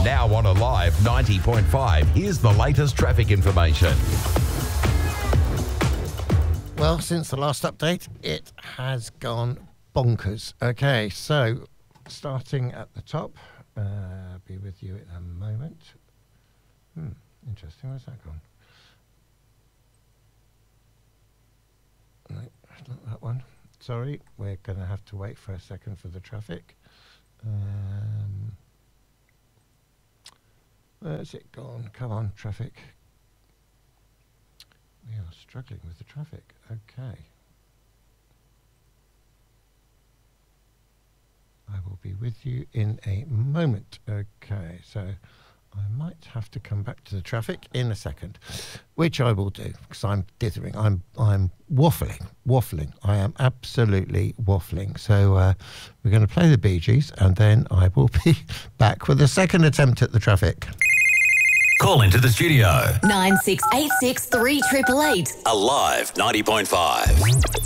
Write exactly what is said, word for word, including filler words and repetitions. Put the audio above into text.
Now on Alive ninety point five, here's the latest traffic information. Well, since the last update, it has gone bonkers. Okay, so starting at the top, uh, be with you in a moment. Hmm, interesting. Where's that gone? No, not that one. Sorry, we're going to have to wait for a second for the traffic. Um, where's it gone? Come on, traffic. We are struggling with the traffic. Okay. I will be with you in a moment. Okay, so I might have to come back to the traffic in a second, which I will do because I'm dithering. I'm I'm waffling, waffling. I am absolutely waffling. So uh, we're going to play the Bee Gees, and then I will be back with a second attempt at the traffic. Call into the studio. nine six eight six three eight eight eight. Alive ninety point five.